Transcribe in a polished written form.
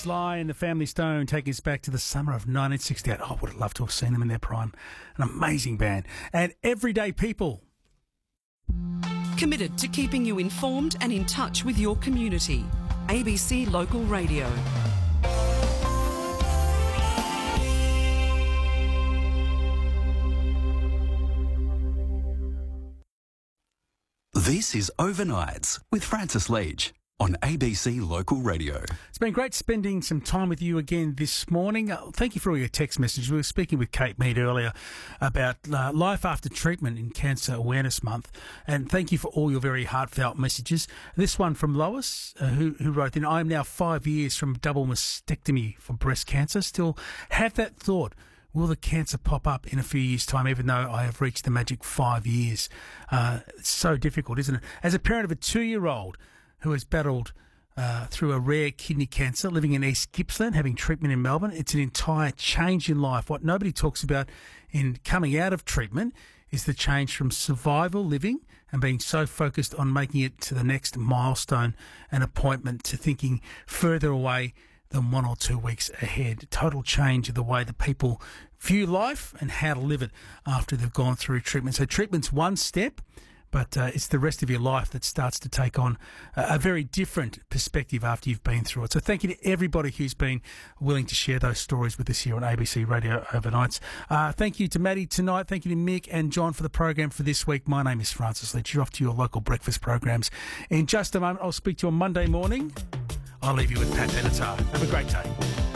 Sly and the Family Stone taking us back to the summer of 1968. Oh, I would have loved to have seen them in their prime. An amazing band. And Everyday People. Committed to keeping you informed and in touch with your community. ABC Local Radio. This is Overnights with Francis Leach on ABC Local Radio. It's been great spending some time with you again this morning. Thank you for all your text messages. We were speaking with Kate Mead earlier about life after treatment in Cancer Awareness Month, and thank you for all your very heartfelt messages. This one from Lois, who wrote in, I'm now 5 years from double mastectomy for breast cancer. Still have that thought. Will the cancer pop up in a few years' time, even though I have reached the magic 5 years? It's so difficult, isn't it? As a parent of a 2-year-old who has battled through a rare kidney cancer, living in East Gippsland, having treatment in Melbourne, it's an entire change in life. What nobody talks about in coming out of treatment is the change from survival living and being so focused on making it to the next milestone and appointment to thinking further away than 1 or 2 weeks ahead. Total change of the way that people view life and how to live it after they've gone through treatment. So treatment's one step, but it's the rest of your life that starts to take on a very different perspective after you've been through it. So thank you to everybody who's been willing to share those stories with us here on ABC Radio Overnights. Thank you to Maddie tonight. Thank you to Mick and John for the program for this week. My name is Francis Leach. You're off to your local breakfast programs. In just a moment, I'll speak to you on Monday morning. I'll leave you with Pat Benatar. Have a great day.